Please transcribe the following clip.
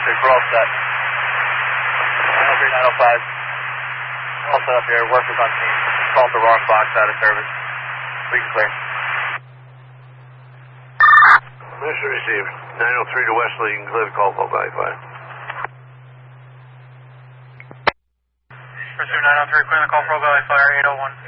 we're all set. 903, 905. All set up here. Workers on scene. Called the wrong box out of service. We can clear. Mission received. 903 to Wesley. You can clear the call for Valley Fire. Pursuit 903, clearing the call for Valley Fire, 801.